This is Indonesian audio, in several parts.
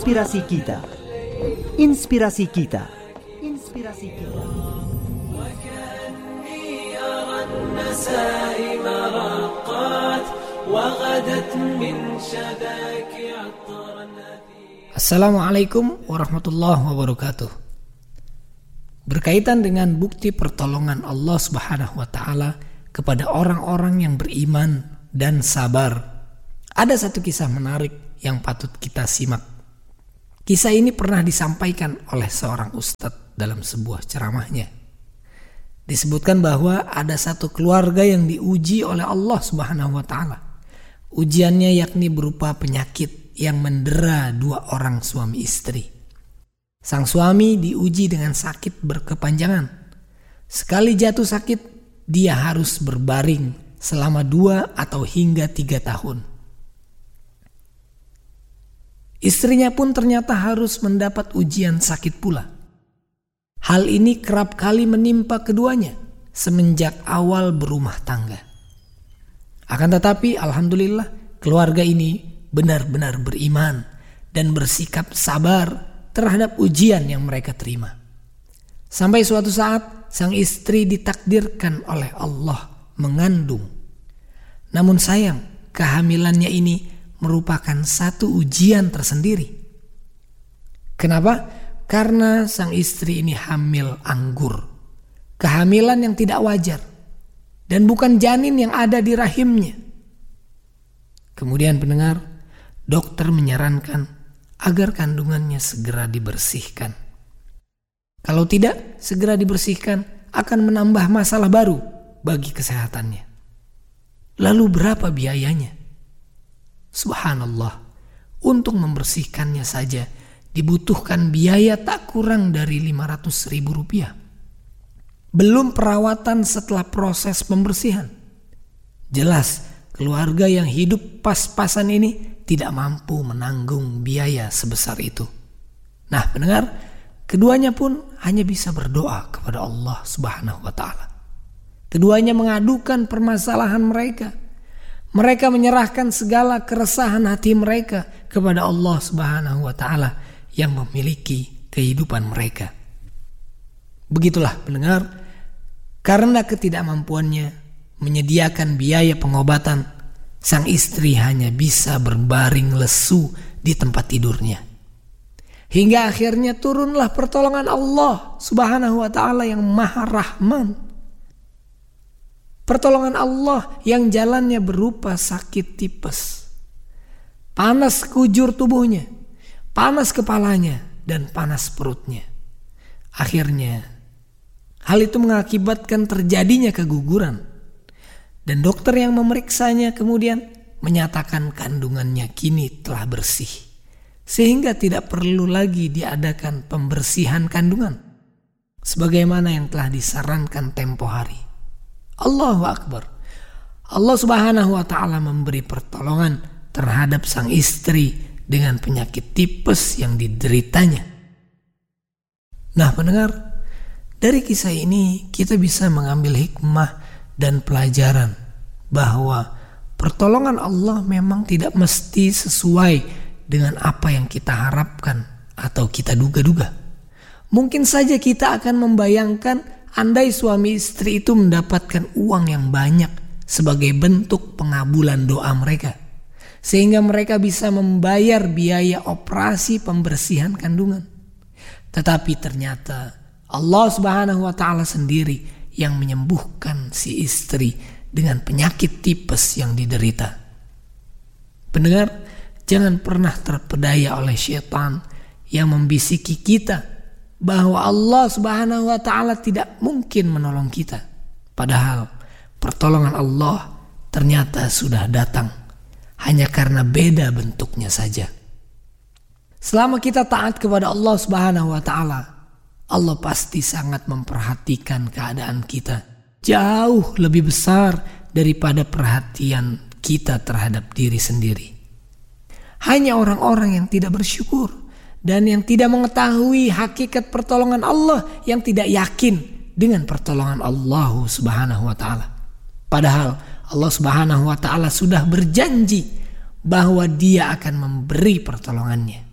Inspirasi kita. Inspirasi kita. Inspirasi kita. Assalamualaikum warahmatullahi wabarakatuh. Berkaitan dengan bukti pertolongan Allah Subhanahu wa taala kepada orang-orang yang beriman dan sabar, ada satu kisah menarik yang patut kita simak. Kisah ini pernah disampaikan oleh seorang ustadz dalam sebuah ceramahnya. Disebutkan bahwa ada satu keluarga yang diuji oleh Allah Subhanahu wa taala. Ujiannya yakni berupa penyakit yang mendera dua orang suami istri. Sang suami diuji dengan sakit berkepanjangan. Sekali jatuh sakit, dia harus berbaring selama 2 atau hingga 3 tahun. Istrinya pun ternyata harus mendapat ujian sakit pula. Hal ini kerap kali menimpa keduanya semenjak awal berumah tangga. Akan tetapi alhamdulillah keluarga ini benar-benar beriman dan bersikap sabar terhadap ujian yang mereka terima. Sampai suatu saat sang istri ditakdirkan oleh Allah mengandung. Namun sayang, kehamilannya ini merupakan satu ujian tersendiri. Kenapa? Karena sang istri ini hamil anggur. Kehamilan yang tidak wajar dan bukan janin yang ada di rahimnya. Kemudian pendengar, dokter menyarankan agar kandungannya segera dibersihkan. Kalau tidak segera dibersihkan akan menambah masalah baru bagi kesehatannya. Lalu berapa biayanya? Subhanallah, untuk membersihkannya saja dibutuhkan biaya tak kurang dari Rp500.000. Belum perawatan setelah proses pembersihan. Jelas keluarga yang hidup pas-pasan ini tidak mampu menanggung biaya sebesar itu. Nah pendengar, keduanya pun hanya bisa berdoa kepada Allah Subhanahu wa taala. Keduanya mengadukan permasalahan mereka. Mereka menyerahkan segala keresahan hati mereka kepada Allah Subhanahu wa taala yang memiliki kehidupan mereka. Begitulah pendengar, karena ketidakmampuannya menyediakan biaya pengobatan, sang istri hanya bisa berbaring lesu di tempat tidurnya. Hingga akhirnya turunlah pertolongan Allah Subhanahu wa taala yang Maha Rahman. Pertolongan Allah yang jalannya berupa sakit tipes. Panas kujur tubuhnya, panas kepalanya, dan panas perutnya. Akhirnya, hal itu mengakibatkan terjadinya keguguran. Dan dokter yang memeriksanya kemudian menyatakan kandungannya kini telah bersih. Sehingga tidak perlu lagi diadakan pembersihan kandungan. Sebagaimana yang telah disarankan tempo hari. Allahu Akbar. Allah Subhanahu wa taala memberi pertolongan terhadap sang istri dengan penyakit tipes yang dideritanya. Nah pendengar, dari kisah ini kita bisa mengambil hikmah dan pelajaran bahwa pertolongan Allah memang tidak mesti sesuai dengan apa yang kita harapkan atau kita duga-duga. Mungkin saja kita akan membayangkan andai suami istri itu mendapatkan uang yang banyak sebagai bentuk pengabulan doa mereka, sehingga mereka bisa membayar biaya operasi pembersihan kandungan. Tetapi ternyata Allah Subhanahu wa taala sendiri yang menyembuhkan si istri dengan penyakit tipes yang diderita. Pendengar, jangan pernah terpedaya oleh syaitan yang membisiki kita bahwa Allah Subhanahu wa taala tidak mungkin menolong kita. Padahal pertolongan Allah ternyata sudah datang, hanya karena beda bentuknya saja. Selama kita taat kepada Allah Subhanahu wa taala, Allah pasti sangat memperhatikan keadaan kita, jauh lebih besar daripada perhatian kita terhadap diri sendiri. Hanya orang-orang yang tidak bersyukur dan yang tidak mengetahui hakikat pertolongan Allah yang tidak yakin dengan pertolongan Allah Subhanahu wa taala. Padahal Allah Subhanahu wa taala sudah berjanji bahwa Dia akan memberi pertolongannya.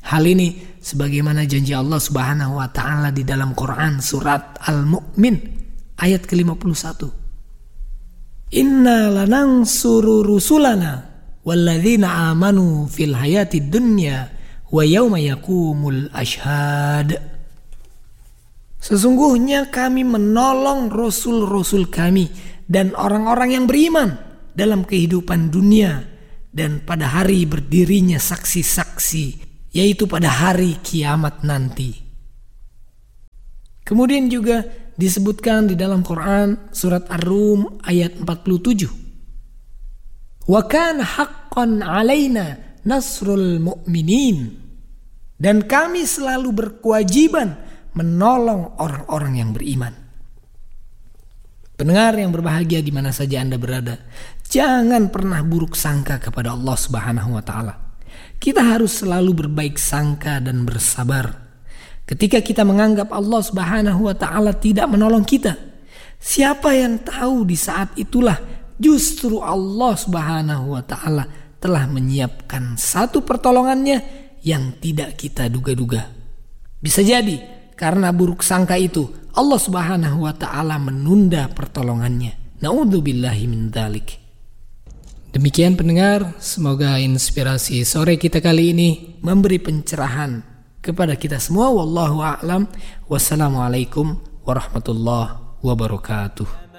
Hal ini sebagaimana janji Allah Subhanahu wa taala di dalam Quran surat Al-Mu'min ayat ke-51. Inna lanansuru rusulana walladzina amanu fil hayatid dunya wa yauma yaqumul ashhad. Sesungguhnya kami menolong rasul-rasul kami dan orang-orang yang beriman dalam kehidupan dunia dan pada hari berdirinya saksi-saksi, yaitu pada hari kiamat nanti. Kemudian juga disebutkan di dalam Quran surat Ar-Rum ayat 47. Wa kana haqqan 'alaina nasrul mu'minin. Dan kami selalu berkewajiban menolong orang-orang yang beriman. Pendengar yang berbahagia di mana saja Anda berada, jangan pernah buruk sangka kepada Allah Subhanahu wa taala. Kita harus selalu berbaik sangka dan bersabar. Ketika kita menganggap Allah Subhanahu wa taala tidak menolong kita, siapa yang tahu di saat itulah justru Allah Subhanahu wa taala telah menyiapkan satu pertolongannya yang tidak kita duga-duga. Bisa jadi karena buruk sangka itu Allah Subhanahu wa taala menunda pertolongannya. Na'udzubillahi min dzalik. Demikian pendengar, semoga inspirasi sore kita kali ini memberi pencerahan kepada kita semua. Wallahu a'lam. Wassalamualaikum warahmatullahi wabarakatuh.